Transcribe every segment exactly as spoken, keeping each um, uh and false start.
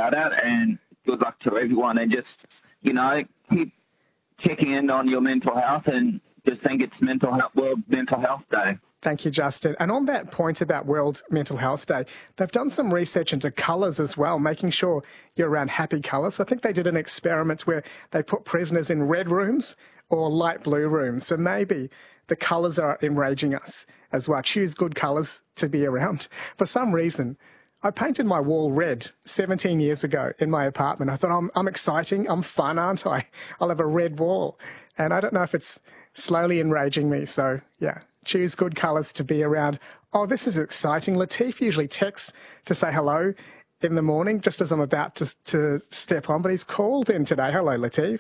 about it, and good luck to everyone. And just, you know, keep checking in on your mental health, and just think it's mental health, World Mental Health Day. Thank you, Justin. And on that point about World Mental Health Day, they've done some research into colours as well, making sure you're around happy colours. I think they did an experiment where they put prisoners in red rooms or light blue rooms. So maybe the colours are enraging us as well. Choose good colours to be around. For some reason, I painted my wall red seventeen years ago in my apartment. I thought, I'm, I'm exciting, I'm fun, aren't I? I'll have a red wall. And I don't know if it's slowly enraging me. So, yeah, choose good colours to be around. Oh, this is exciting. Latif usually texts to say hello in the morning just as I'm about to, to step on, but he's called in today. Hello, Latif.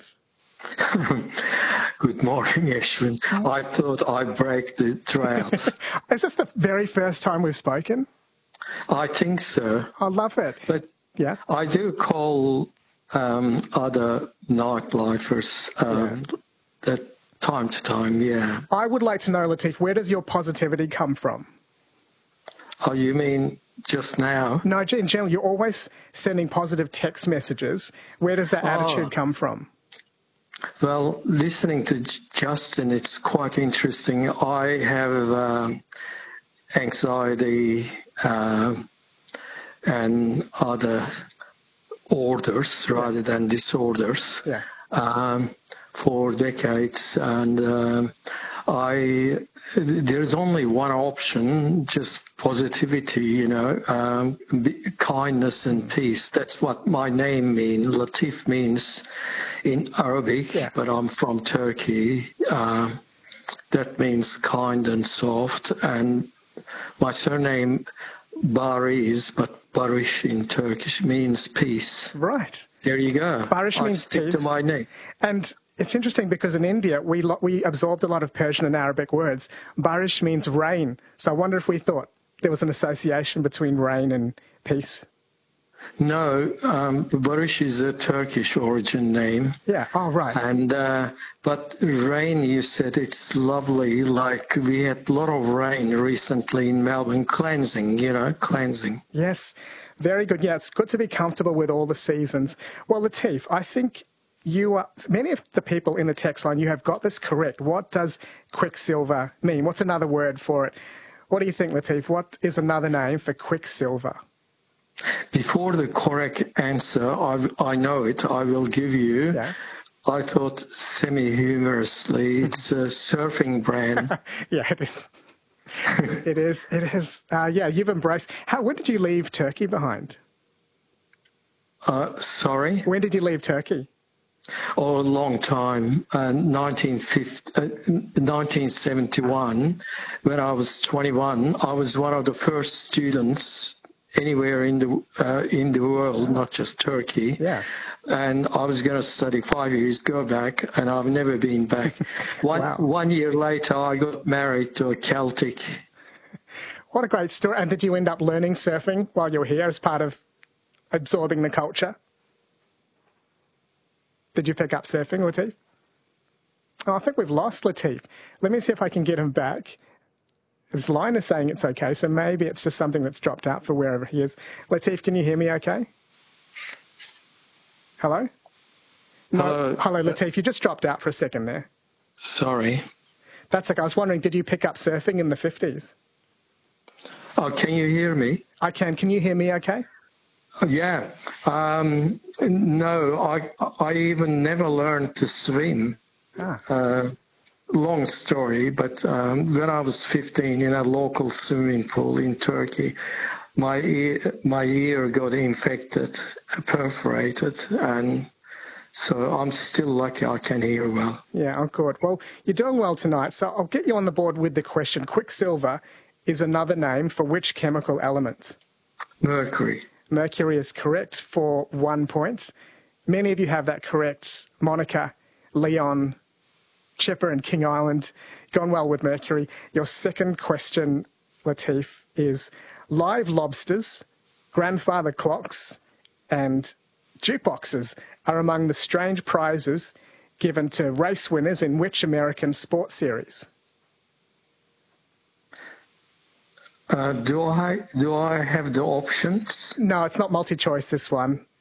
Good morning, Ashwin. I thought I'd break the drought. Is this the very first time we've spoken? I think so. I love it. But yeah, I do call um, other nightlifers um, yeah. that time to time, yeah. I would like to know, Latif, where does your positivity come from? Oh, you mean just now? No, in general, you're always sending positive text messages. Where does that oh. attitude come from? Well, listening to Justin, it's quite interesting. I have um, anxiety uh, and other orders rather yeah. than disorders yeah. um, for decades. And um, I there's only one option, just positivity, you know, um, kindness and peace. That's what my name means. Latif means in Arabic, yeah. but I'm from Turkey. Uh, that means kind and soft. And my surname Bariz, but Barish in Turkish means peace. Right. There you go. Barish I means stick peace. to my name. And it's interesting because in India, we we absorbed a lot of Persian and Arabic words. Barish means rain. So I wonder if we thought there was an association between rain and peace. No, um, Barish is a Turkish origin name. Yeah, oh, right. And uh, but rain, you said it's lovely. Like we had a lot of rain recently in Melbourne, cleansing, you know, cleansing. Yes, very good. Yeah, it's good to be comfortable with all the seasons. Well, Latif, I think you are, many of the people in the text line, you have got this correct. What does quicksilver mean? What's another word for it? What do you think, Latif? What is another name for quicksilver? Before the correct answer, I, I know it, I will give you. Yeah. I thought semi-humorously, it's a surfing brand. Yeah, it is. it is. It is. Uh, yeah, you've embraced. How? When did you leave Turkey behind? Uh, sorry? When did you leave Turkey? Oh, a long time. Uh, nineteen seventy-one, when I was twenty-one, I was one of the first students anywhere in the uh, in the world, not just Turkey. Yeah. And I was going to study five years, go back, and I've never been back. One Wow. one year later, I got married to a Celtic. What a great story! And did you end up learning surfing while you were here as part of absorbing the culture? Did you pick up surfing, Latif? Oh, I think we've lost Latif. Let me see if I can get him back. His line is saying it's okay, so maybe it's just something that's dropped out for wherever he is. Latif, can you hear me okay? Hello? No, Hello. Hello, Latif. You just dropped out for a second there. Sorry. That's okay. I was wondering, did you pick up surfing in the fifties? Oh, can you hear me? I can. Can you hear me okay? Yeah. Um, no, I I even never learned to swim. Ah. Uh, long story, but um, when I was fifteen in a local swimming pool in Turkey, my ear, my ear got infected, perforated, and so I'm still lucky I can hear well. Yeah, oh good. Well, you're doing well tonight, so I'll get you on the board with the question. Quicksilver is another name for which chemical element? Mercury. Mercury is correct for one point. Many of you have that correct. Monica, Leon, Chipper and King Island, gone well with Mercury. Your second question, Latif, is live lobsters, grandfather clocks and jukeboxes are among the strange prizes given to race winners in which American sports series? Uh, do I do I have the options? No, it's not multi-choice, this one.